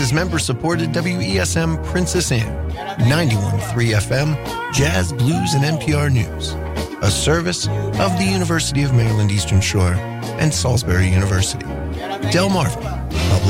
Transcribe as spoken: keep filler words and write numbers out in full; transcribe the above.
is member-supported W E S M Princess Anne, ninety-one point three F M, Jazz, Blues, and N P R News. A service of the University of Maryland Eastern Shore and Salisbury University. Delmarva Public